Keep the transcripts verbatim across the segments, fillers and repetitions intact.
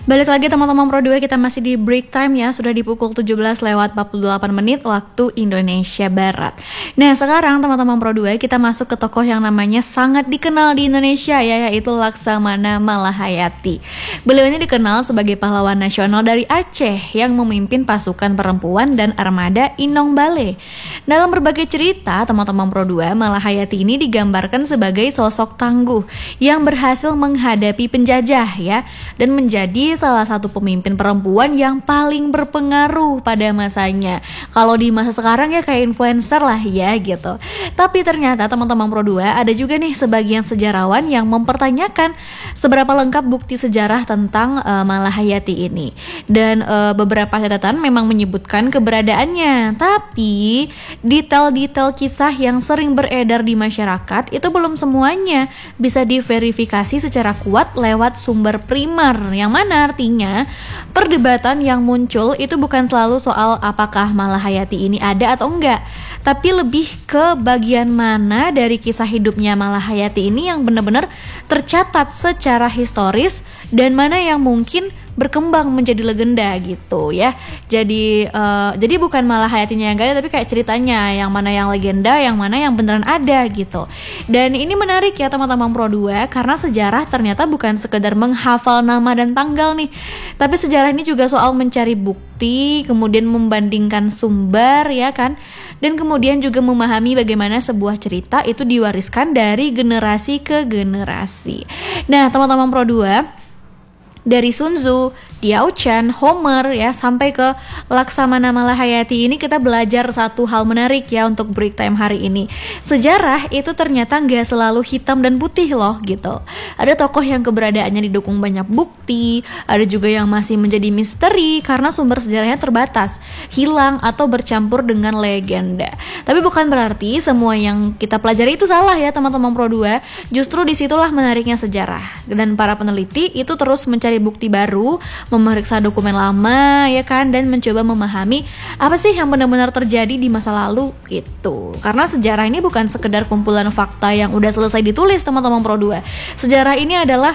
Balik lagi teman-teman Pro dua, kita masih di break time ya. Sudah di pukul tujuh belas lewat empat puluh delapan menit waktu Indonesia Barat. Nah sekarang teman-teman Pro dua, kita masuk ke tokoh yang namanya sangat dikenal di Indonesia ya, yaitu Laksamana Malahayati. Beliau ini dikenal sebagai pahlawan nasional dari Aceh yang memimpin pasukan perempuan dan armada Inong Bale. Dalam berbagai cerita teman-teman Pro dua, Malahayati ini digambarkan sebagai sosok tangguh yang berhasil menghadapi penjajah ya, dan menjadi salah satu pemimpin perempuan yang paling berpengaruh pada masanya. Kalau di masa sekarang ya kayak influencer lah ya gitu. Tapi ternyata teman-teman Pro dua, ada juga nih sebagian sejarawan yang mempertanyakan seberapa lengkap bukti sejarah tentang uh, Malahayati ini. Dan uh, beberapa catatan memang menyebutkan keberadaannya, tapi detail-detail kisah yang sering beredar di masyarakat itu belum semuanya bisa diverifikasi secara kuat lewat sumber primer, yang mana artinya perdebatan yang muncul itu bukan selalu soal apakah Malahayati ini ada atau enggak, tapi lebih ke bagian mana dari kisah hidupnya Malahayati ini yang benar-benar tercatat secara historis dan mana yang mungkin berkembang menjadi legenda gitu ya. Jadi uh, jadi bukan Malahayatinya yang gak ada, tapi kayak ceritanya yang mana yang legenda, yang mana yang beneran ada gitu. Dan ini menarik ya teman-teman Pro dua, karena sejarah ternyata bukan sekedar menghafal nama dan tanggal nih, tapi sejarah ini juga soal mencari bukti, kemudian membandingkan sumber ya kan, dan kemudian juga memahami bagaimana sebuah cerita itu diwariskan dari generasi ke generasi. Nah teman-teman Pro dua, dari Sun Tzu, Diao Chan, Homer ya, sampai ke Laksamana Malahayati ini kita belajar satu hal menarik ya untuk break time hari ini. Sejarah itu ternyata nggak selalu hitam dan putih loh gitu. Ada tokoh yang keberadaannya didukung banyak bukti, ada juga yang masih menjadi misteri karena sumber sejarahnya terbatas, hilang atau bercampur dengan legenda. Tapi bukan berarti semua yang kita pelajari itu salah ya teman-teman Pro dua. Justru disitulah menariknya sejarah. Dan para peneliti itu terus mencari bukti baru, memeriksa dokumen lama ya kan, dan mencoba memahami apa sih yang benar-benar terjadi di masa lalu itu. Karena sejarah ini bukan sekedar kumpulan fakta yang udah selesai ditulis teman-teman Pro dua. Sejarah ini adalah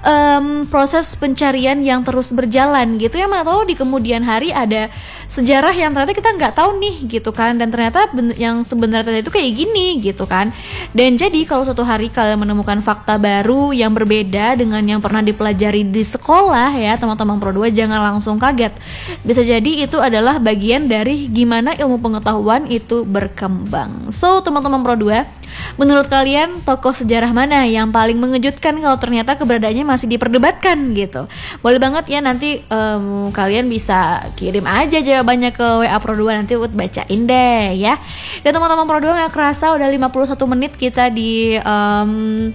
Um, proses pencarian yang terus berjalan gitu ya. Mana tahu di kemudian hari ada sejarah yang ternyata kita nggak tahu nih gitu kan, dan ternyata ben- yang sebenarnya itu kayak gini gitu kan. Dan jadi kalau suatu hari kalian menemukan fakta baru yang berbeda dengan yang pernah dipelajari di sekolah ya teman-teman Pro dua, jangan langsung kaget. Bisa jadi itu adalah bagian dari gimana ilmu pengetahuan itu berkembang. So teman-teman Pro dua, menurut kalian tokoh sejarah mana yang paling mengejutkan kalau ternyata keberadaannya masih diperdebatkan gitu? Boleh banget ya, nanti um, kalian bisa kirim aja jawabannya ke W A Pro dua, nanti Ut bacain deh ya. Dan teman-teman Pro dua, gak kerasa udah lima puluh satu menit kita di um,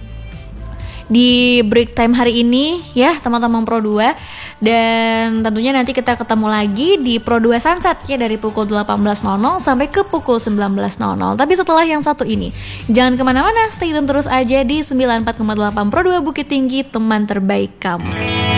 di break time hari ini ya teman-teman Pro dua. Dan tentunya nanti kita ketemu lagi di Pro dua Sunset ya, dari pukul delapan belas nol nol sampai ke pukul sembilan belas nol nol. Tapi setelah yang satu ini, jangan kemana-mana, stay tune terus aja di sembilan puluh empat koma delapan Pro dua Bukit Tinggi, teman terbaik kamu.